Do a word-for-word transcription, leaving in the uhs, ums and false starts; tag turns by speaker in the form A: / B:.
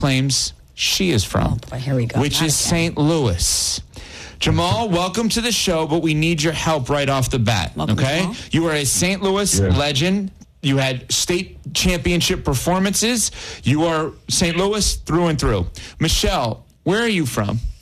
A: claims she is from.
B: Oh, boy, here we go.
A: Which
B: Not
A: is
B: again.
A: Saint Louis. Jamal, welcome to the show, but we need your help right off the bat,
B: Welcome,
A: okay?
B: Jamal.
A: You are a Saint Louis
C: Yeah.
A: legend. You had state championship performances. You are Saint Louis through and through. Michelle, where are you from?